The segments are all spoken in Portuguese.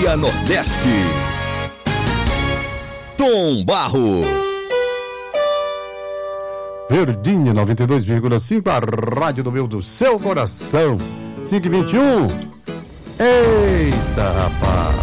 Dia Nordeste. Tom Barros. Verdinha 92,5, a rádio do seu coração. 5h21. Eita, rapaz.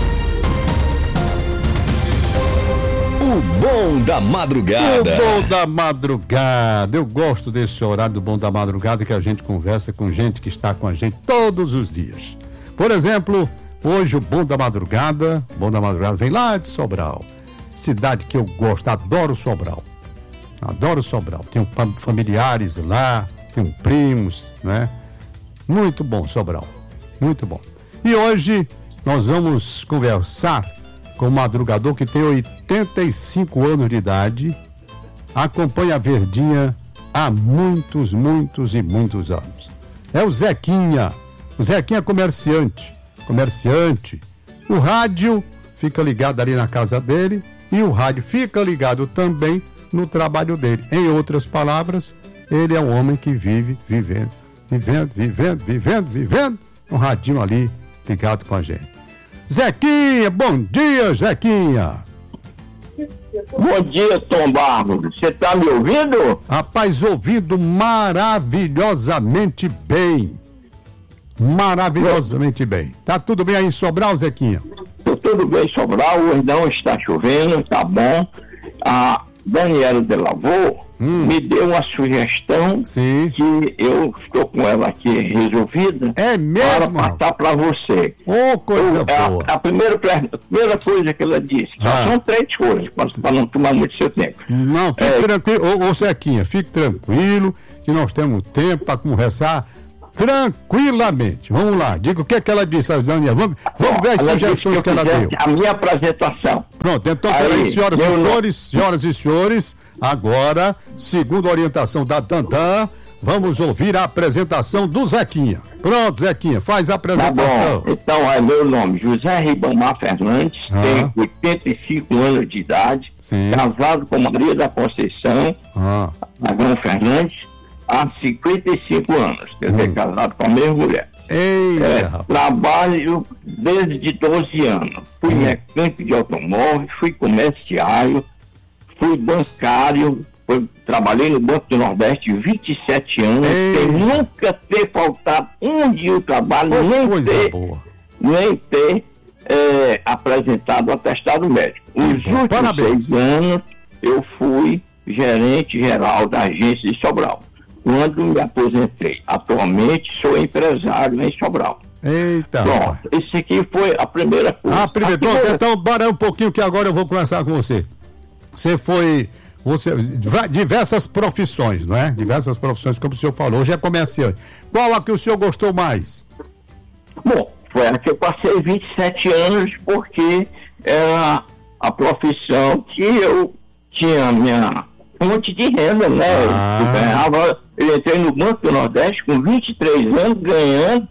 O bom da madrugada. O bom da madrugada. Eu gosto desse horário do bom da madrugada, que a gente conversa com gente que está com a gente todos os dias. Por exemplo, hoje o bom da madrugada vem lá de Sobral. Cidade que eu gosto, adoro Sobral. Tenho familiares lá, tenho primos, né? Muito bom, Sobral. Muito bom. E hoje nós vamos conversar com um madrugador que tem 85 anos de idade, acompanha a Verdinha há muitos anos. É o Zequinha. O Zequinha é comerciante. O rádio fica ligado ali na casa dele e o rádio fica ligado também no trabalho dele. Em outras palavras, ele é um homem que vive vivendo um radinho ali ligado com a gente. Zequinha, bom dia, Zequinha. Bom dia, Tom Barros. Você tá me ouvindo? Rapaz, ouvindo maravilhosamente bem. Tá tudo bem aí em Sobral, Zequinha? Tudo bem, Sobral. Hoje não está chovendo, tá bom. A Daniela de Lavô me deu uma sugestão. Sim. Que eu estou com ela aqui resolvida. É mesmo? Para passar para você. Coisa boa. A primeira coisa que ela disse, são 3 coisas, para não tomar muito seu tempo. Não, fique tranquilo, ô Zequinha, fique tranquilo, que nós temos tempo para conversar tranquilamente. Vamos lá, diga o que é que ela disse, Daniela. Vamos ver as sugestões que ela deu. A minha apresentação. Pronto, então peraí, senhoras e senhores, agora, segundo a orientação da Dandan, vamos ouvir a apresentação do Zequinha. Pronto, Zequinha, faz a apresentação. Tá bom. Então, é meu nome, José Ribamar Fernandes, tenho 85 anos de idade, casado com Maria da Conceição Magão Fernandes, há 55 anos, quer dizer, casado com a mesma mulher. Trabalho desde 12 anos. Fui mecânico de automóvel, fui comerciário, fui bancário, trabalhei no Banco do Nordeste 27 anos, sem nunca ter faltado um dia o trabalho, nem ter apresentado o atestado médico. Os últimos 6 anos eu fui gerente geral da agência de Sobral. Quando me aposentei, atualmente sou empresário em Sobral. Eita. Pronto, esse aqui foi a primeira coisa. Então, bora um pouquinho que agora eu vou conversar com você. Diversas profissões, não é? Diversas profissões, como o senhor falou. Hoje é comerciante. Qual a que o senhor gostou mais? Bom, foi a que eu passei 27 anos, porque era a profissão que eu tinha minha fonte de renda, né? Eu entrei no Banco do Nordeste com 23 anos, ganhando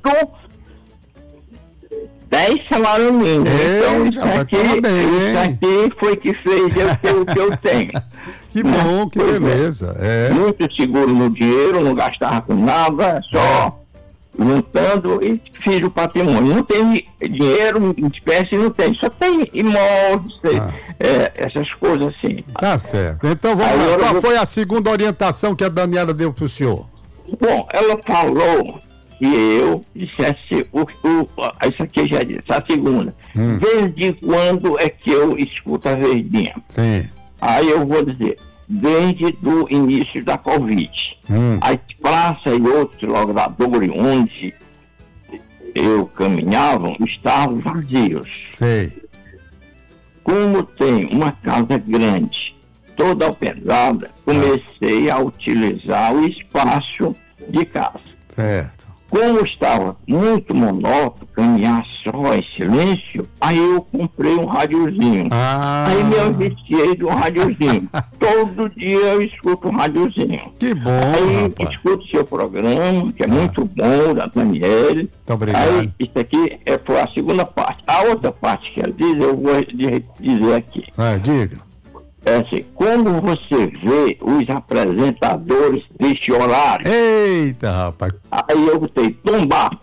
10 salários mínimos. Então, isso aqui foi que fez eu ter o que eu tenho. Que bom, que beleza. Muito seguro no dinheiro, não gastava com nada, só juntando e fiz o patrimônio. Não tem dinheiro em espécie, não tem, só tem imóveis, essas coisas assim. Tá certo. Então vamos lá. Qual foi a segunda orientação que a Daniela deu pro senhor? Bom, ela falou que eu dissesse isso aqui já disse, a segunda. Desde quando é que eu escuto a Verdinha? Sim. Aí eu vou dizer, desde o início da Covid. As praças e outros logradores onde eu caminhava estavam vazios. Sei. Como tem uma casa grande, toda alpendada, comecei a utilizar o espaço de casa. Certo. Como estava muito monótono, caminhar só em silêncio, aí eu comprei um radiozinho. Aí me viciei do radiozinho. Todo dia eu escuto um radiozinho. Que bom, aí escuto seu programa, que é muito bom, da Daniela. Muito obrigado. Aí isso aqui foi a segunda parte. A outra parte que ela diz, eu vou dizer aqui. Diga. É assim, como você vê os apresentadores deste horário? Eita, rapaz. Aí eu botei Tom Barros.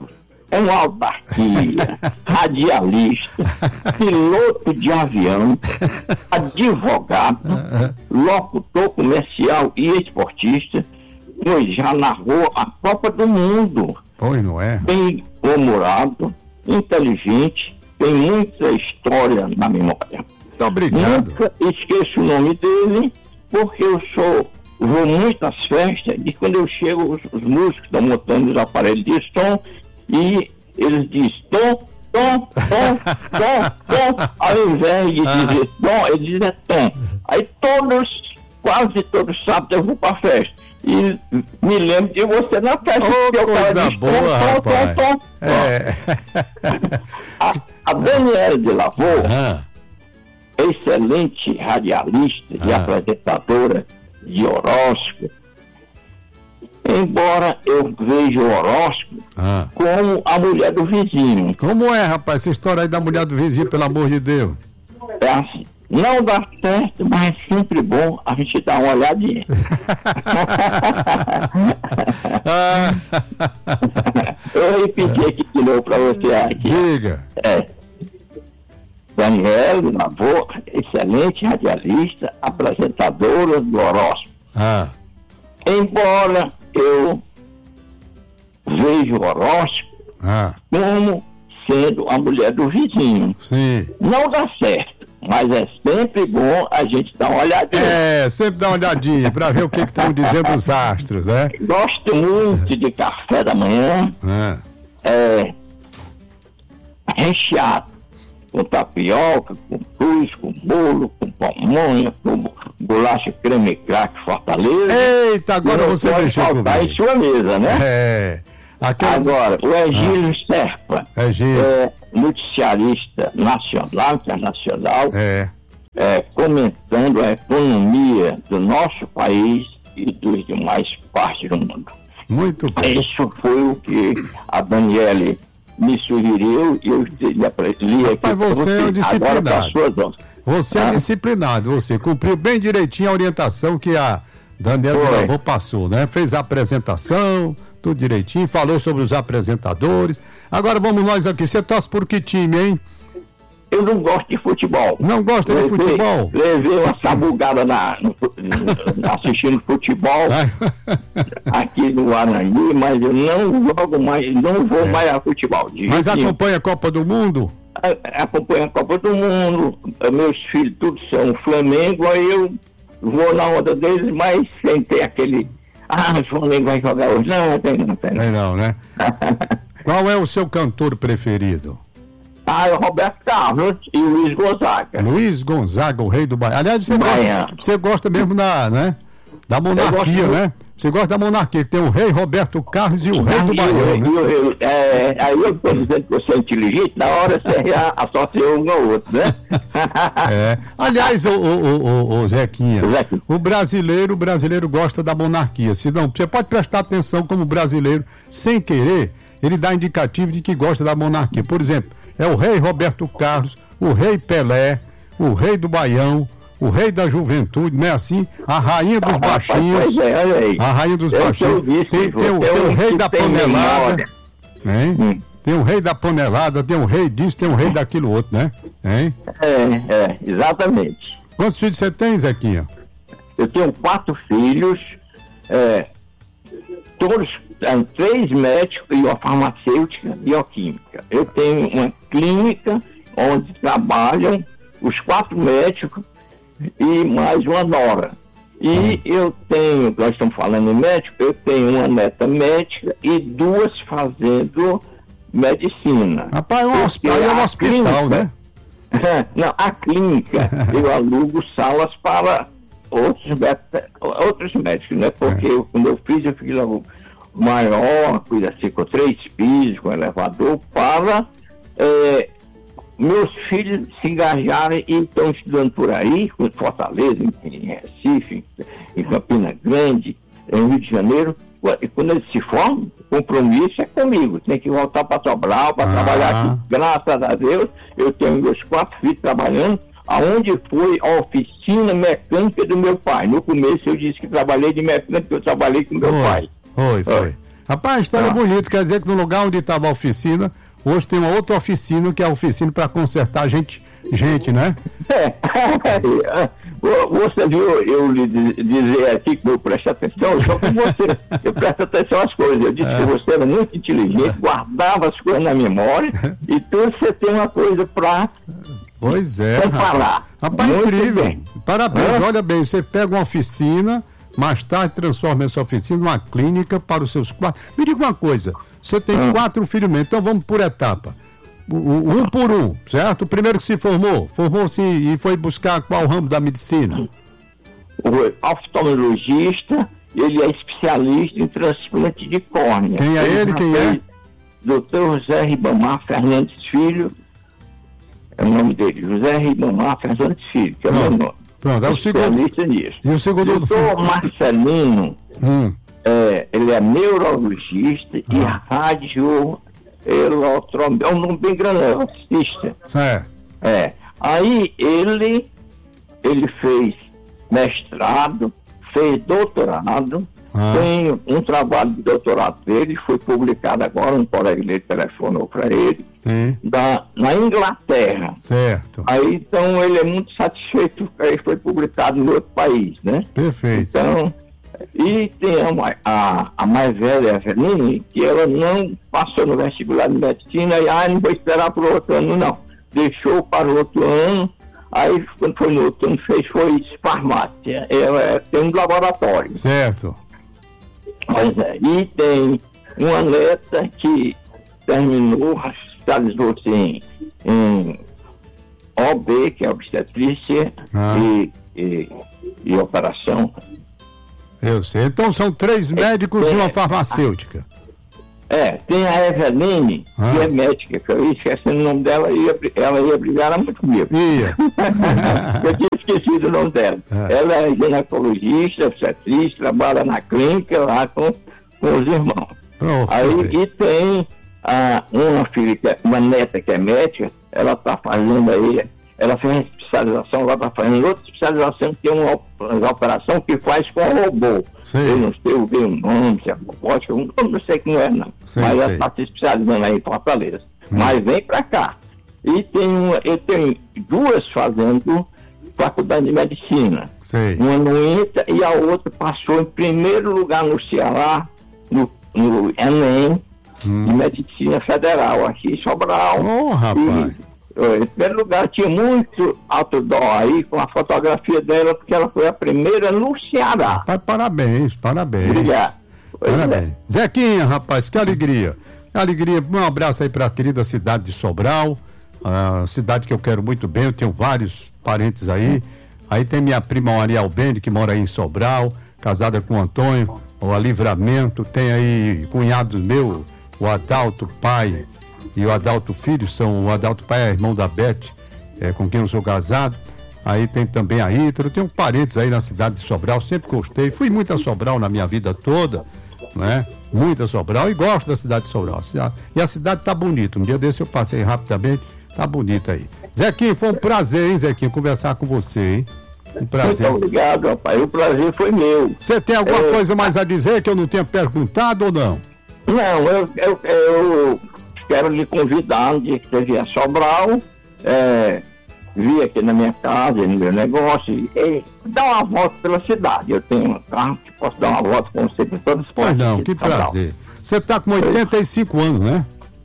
é um autarquia, radialista, piloto de avião, advogado, locutor comercial e esportista, pois já narrou a Copa do Mundo. Pois não é? Bem-humorado, inteligente, tem muita história na memória. Muito obrigado. Nunca esqueço o nome dele, porque vou muito às festas e quando eu chego, os músicos estão montando os aparelhos de som e eles dizem tom, tom, tom, tom, tom. Ao invés de dizer tom, eles dizem tom. Aí quase todos sábados eu vou para a festa. E me lembro de você na festa. Coisa boa, rapaz. Tom. A Daniela de Lavor, excelente radialista e apresentadora de horóscopo, embora eu veja o horóscopo como a mulher do vizinho. Como é, rapaz, essa história aí da mulher do vizinho, pelo amor de Deus? É assim, não dá certo, mas é sempre bom a gente dar uma olhadinha. Eu repeti aqui de novo para você aqui. Diga. Daniela Lavor, excelente radialista, apresentadora do horóscopo. Embora eu veja o horóscopo como sendo a mulher do vizinho. Sim. Não dá certo, mas é sempre bom a gente dar uma olhadinha. Sempre dar uma olhadinha para ver o que estão dizendo os astros, né? Gosto muito de café da manhã, recheado, com tapioca, com cruz, com bolo, com pamonha, com bolacha creme crack Fortaleza. Eita, agora você deixou comigo. Em sua mesa, né? Agora, o Egílio Serpa é noticiarista nacional, internacional, comentando a economia do nosso país e dos demais partes do mundo. Muito bem. Isso foi o que a Daniele me sugeriu e eu li aqui. Mas você é disciplinado. Você é disciplinado, você cumpriu bem direitinho a orientação que a Daniela de Lavor passou, né? Fez a apresentação, tudo direitinho, falou sobre os apresentadores. Agora vamos nós aqui, você torce por que time, hein? Eu não gosto de futebol. Não gosta de futebol? Levei uma sabugada assistindo futebol aqui no Arangui, mas eu não jogo mais, não vou mais a futebol. Mas acompanha a Copa do Mundo? Acompanha a Copa do Mundo, meus filhos todos são Flamengo, aí eu vou na onda deles, mas sem ter aquele... o Flamengo vai jogar hoje. Não, tem não, né? Qual é o seu cantor preferido? É o Roberto Carlos e o Luiz Gonzaga. Luiz Gonzaga, o rei do Baião. Aliás, você gosta mesmo da monarquia, né? Você gosta da monarquia, tem o rei Roberto Carlos e o rei do Baião, né? Aí eu estou dizendo que você é inteligente, na hora você associa um ao outro, né? Aliás, o Zequinha, o brasileiro gosta da monarquia. Se não, você pode prestar atenção como brasileiro, sem querer, ele dá indicativo de que gosta da monarquia. Por exemplo, é o rei Roberto Carlos, o rei Pelé, o rei do Baião, o rei da juventude, não é assim? A rainha dos baixinhos. Olha aí. A rainha dos baixinhos. Tem o rei da panelada. Tem o rei da panelada, tem o rei disso, tem o rei daquilo outro, né? Exatamente. Quantos filhos você tem, Zequinha? Eu tenho 4 filhos, todos, 3 médicos e uma farmacêutica bioquímica. Eu tenho uma clínica onde trabalham os 4 médicos e mais uma nora. E eu tenho, nós estamos falando em médico, eu tenho uma neta médica e 2 fazendo medicina. Rapaz, é um hospital, clínica, né? Não, a clínica, eu alugo salas para outros médicos, né? Porque quando eu fiz logo maior, coisa assim, com 3 pisos, com elevador, para meus filhos se engajarem e estão estudando por aí, em Fortaleza, em Recife, em Campina Grande, em Rio de Janeiro. E quando eles se formam, o compromisso é comigo. Tem que voltar para Sobral, para trabalhar aqui. Graças a Deus, eu tenho meus 4 filhos trabalhando, aonde foi a oficina mecânica do meu pai. No começo eu disse que trabalhei de mecânica, eu trabalhei com meu pai. Foi. Rapaz, história bonita, quer dizer que no lugar onde estava a oficina, hoje tem uma outra oficina, que é a oficina para consertar gente, né? Você viu eu lhe dizer aqui que eu presto atenção, só com você. Eu presto atenção às coisas. Eu disse que você era muito inteligente, guardava as coisas na memória e tudo você tem uma coisa para falar. Rapaz, incrível. Parabéns, olha bem, você pega uma oficina, mais tarde transforma essa oficina numa clínica para os seus 4. Me diga uma coisa, você tem 4 filhos, então vamos por etapa. Um por um, certo? O primeiro que se formou-se e foi buscar qual ramo da medicina? O oftalmologista, ele é especialista em transplante de córnea. Quem é ele? Quem é? Dr. José Ribamar Fernandes Filho, é o nome dele, José Ribamar Fernandes Filho, que é o meu nome. Pronto, é o especialista nisso. E o segundo? Dr. Marcelino, ele é neurologista e rádio... é um nome bem grande, é autista. Aí ele fez mestrado, fez doutorado, tem um trabalho de doutorado dele, foi publicado agora, um colega dele telefonou para ele, na Inglaterra. Certo. Aí então ele é muito satisfeito, aí foi publicado em outro país, né? Perfeito. Então, e tem a mais velha, a Eveline, que ela não passou no vestibular de medicina e não vou esperar para o outro ano, não. Deixou para o outro ano, aí quando foi no outro ano foi farmácia. Ela tem um laboratório. Certo. Pois é, e tem uma neta que terminou, especializou-se em OB, que é obstetrícia, e operação. Eu sei. Então são 3 médicos e uma farmacêutica. Tem a Eveline, que é médica, que eu ia esquecendo o nome dela, ela ia brigar muito comigo. Eu tinha esquecido o nome dela. Ela é ginecologista, obstetrista, trabalha na clínica lá com os irmãos. E tem uma filha, uma neta que é médica, ela está fazendo aí, ela fez especialização, ela está fazendo outra especialização, que é uma operação que faz com robô. Eu não sei o nome, se é robótica, eu não sei como é, não. Mas ela está se especializando aí em Fortaleza. Mas vem para cá. E tem 2 fazendo faculdade de medicina. Uma no INTA e a outra passou em primeiro lugar no Ceará, no Enem, de medicina federal, aqui em Sobral. Rapaz! Em primeiro lugar, tinha muito outdoor aí com a fotografia dela, porque ela foi a primeira no Ceará. Parabéns. Obrigado. Parabéns. Zequinha, rapaz, que alegria. Um abraço aí para a querida cidade de Sobral, a cidade que eu quero muito bem, eu tenho vários parentes aí. Aí tem minha prima Maria Albene, que mora aí em Sobral, casada com o Antônio, o Livramento. Tem aí cunhados meu, o Adalto pai e o Adalto filho, o Adalto pai é irmão da Beth, com quem eu sou casado. Aí tem também a Ítalo, eu tenho parentes aí na cidade de Sobral, sempre gostei, fui muito a Sobral na minha vida toda, né? Muito a Sobral e gosto da cidade de Sobral. E a cidade tá bonita, um dia desse eu passei rapidamente, tá bonita aí. Zequinho, foi um prazer, hein, Zequinho, conversar com você, hein? Um prazer. Muito obrigado, rapaz, o prazer foi meu. Você tem alguma coisa mais a dizer que eu não tenha perguntado ou não? Não, eu quero lhe convidar um dia que você vier a Sobral, vir aqui na minha casa, no meu negócio, e dar uma volta pela cidade. Eu tenho um carro que posso dar uma volta com você por todas as pontas. Não, que prazer. Você está com 85 anos, né?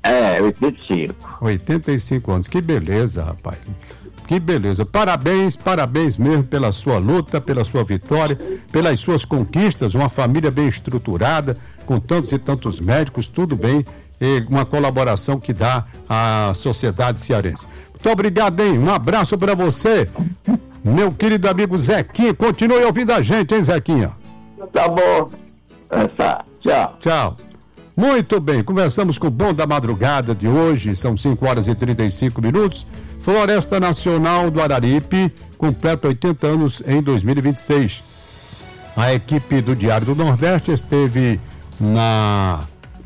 85. 85 anos, que beleza, rapaz. Que beleza. Parabéns mesmo pela sua luta, pela sua vitória, pelas suas conquistas, uma família bem estruturada, com tantos e tantos médicos, tudo bem, e uma colaboração que dá à sociedade cearense. Muito obrigado, hein? Um abraço para você, meu querido amigo Zequinha. Continue ouvindo a gente, hein, Zequinha? Tá bom. Tchau. Tchau. Muito bem, conversamos com o Bom da Madrugada de hoje, são 5h35. Floresta Nacional do Araripe completa 80 anos em 2026. A equipe do Diário do Nordeste esteve na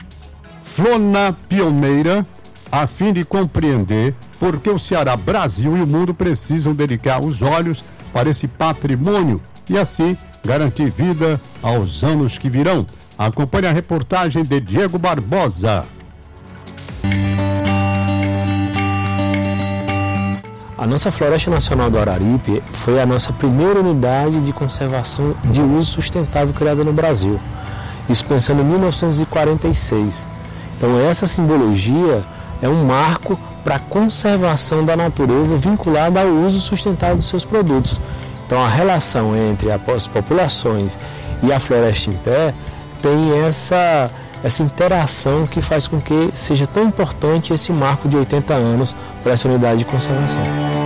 Flona Pioneira a fim de compreender por que o Ceará, Brasil e o mundo precisam dedicar os olhos para esse patrimônio e assim garantir vida aos anos que virão. Acompanhe a reportagem de Diego Barbosa. A nossa Floresta Nacional do Araripe foi a nossa primeira unidade de conservação de uso sustentável criada no Brasil. Isso pensando em 1946. Então essa simbologia é um marco para a conservação da natureza vinculada ao uso sustentável dos seus produtos. Então a relação entre as populações e a floresta em pé tem essa interação que faz com que seja tão importante esse marco de 80 anos para essa unidade de conservação.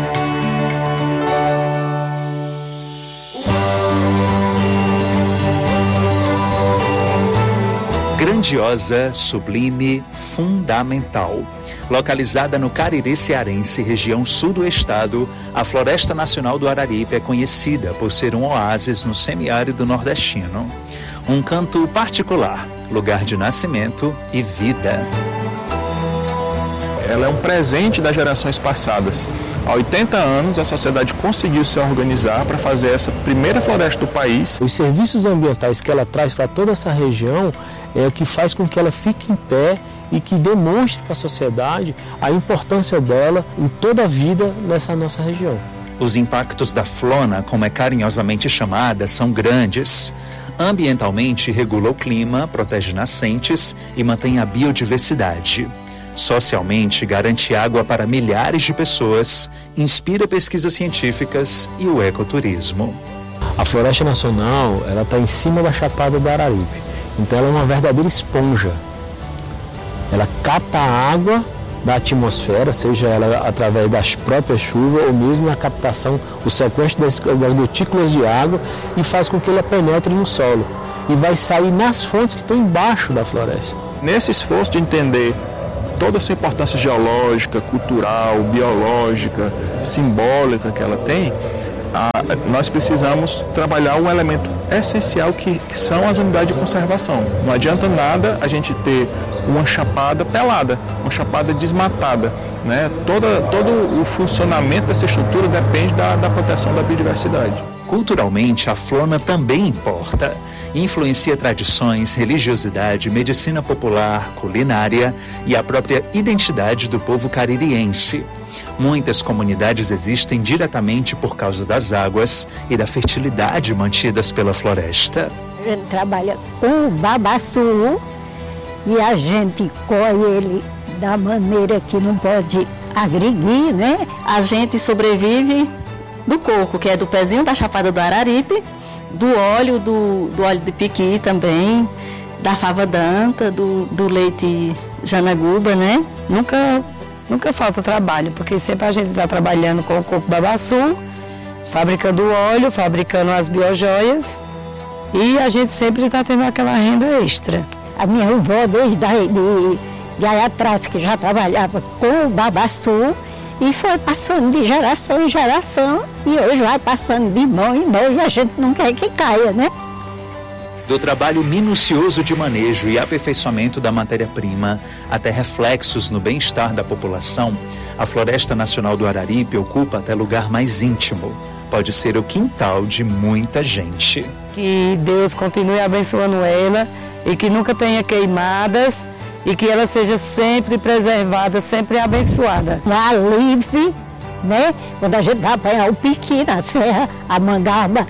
Grandiosa, sublime, fundamental. Localizada no Cariri Cearense, região sul do estado, a Floresta Nacional do Araripe é conhecida por ser um oásis no semiárido nordestino. Um canto particular, lugar de nascimento e vida. Ela é um presente das gerações passadas. Há 80 anos, a sociedade conseguiu se organizar para fazer essa primeira floresta do país. Os serviços ambientais que ela traz para toda essa região é o que faz com que ela fique em pé e que demonstre para a sociedade a importância dela em toda a vida nessa nossa região. Os impactos da flona, como é carinhosamente chamada, são grandes. Ambientalmente, regula o clima, protege nascentes e mantém a biodiversidade. Socialmente, garante água para milhares de pessoas, inspira pesquisas científicas e o ecoturismo. A Floresta Nacional está em cima da Chapada do Araripe, então ela é uma verdadeira esponja. Ela capta a água da atmosfera, seja ela através das próprias chuvas ou mesmo na captação, o sequestro das gotículas de água, e faz com que ela penetre no solo e vai sair nas fontes que estão embaixo da floresta. Nesse esforço de entender toda a sua importância geológica, cultural, biológica, simbólica que ela tem, nós precisamos trabalhar um elemento essencial que são as unidades de conservação. Não adianta nada a gente ter uma chapada pelada, uma chapada desmatada, né? Todo o funcionamento dessa estrutura depende da proteção da biodiversidade. Culturalmente, a flona também importa. Influencia tradições, religiosidade, medicina popular, culinária e a própria identidade do povo caririense. Muitas comunidades existem diretamente por causa das águas e da fertilidade mantidas pela floresta. A gente trabalha com o babaçu e a gente colhe ele da maneira que não pode agredir, né? A gente sobrevive do coco, que é do pezinho da Chapada do Araripe, do óleo de piqui também, da fava d'anta, do leite janaguba, né? Nunca falta trabalho, porque sempre a gente está trabalhando com o coco babaçu, fabricando óleo, fabricando as biojoias, e a gente sempre está tendo aquela renda extra. A minha avó, desde aí atrás, que já trabalhava com o babaçu, e foi passando de geração em geração, e hoje vai passando de mão em mão, e a gente não quer que caia, né? Do trabalho minucioso de manejo e aperfeiçoamento da matéria-prima até reflexos no bem-estar da população, a Floresta Nacional do Araripe ocupa até lugar mais íntimo. Pode ser o quintal de muita gente. Que Deus continue abençoando ela e que nunca tenha queimadas e que ela seja sempre preservada, sempre abençoada. Um alívio, né? Quando a gente vai apanhar o piqui na serra, a mangaba,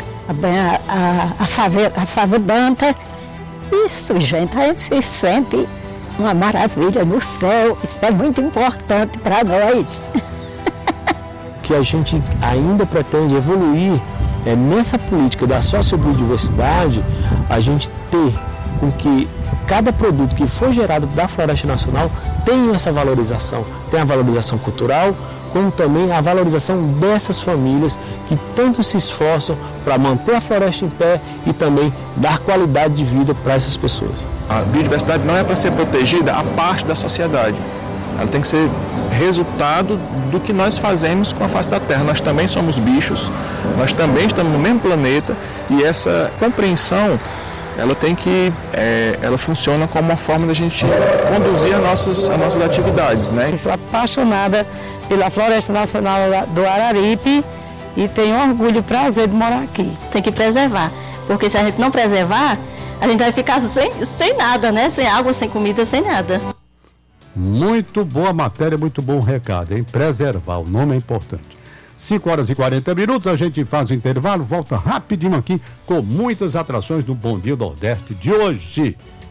a fava d'anta. Isso, gente, a gente se sente uma maravilha no céu. Isso é muito importante para nós. Que a gente ainda pretende evoluir nessa política da sociobiodiversidade, a gente ter com que cada produto que for gerado da Floresta Nacional tenha essa valorização. Tem a valorização cultural, como também a valorização dessas famílias que tanto se esforçam para manter a floresta em pé e também dar qualidade de vida para essas pessoas. A biodiversidade não é para ser protegida a parte da sociedade. Ela tem que ser resultado do que nós fazemos com a face da Terra. Nós também somos bichos, nós também estamos no mesmo planeta, e essa compreensão ela funciona como uma forma da gente conduzir as nossas atividades, né? Eu sou apaixonada pela Floresta Nacional do Araripe e tenho orgulho e prazer de morar aqui. Tem que preservar, porque se a gente não preservar, a gente vai ficar sem nada, né? Sem água, sem comida, sem nada. Muito boa matéria, muito bom recado, hein? Preservar, o nome é importante. 5h40, a gente faz o intervalo, volta rapidinho aqui com muitas atrações do Bom Dia Nordeste de hoje.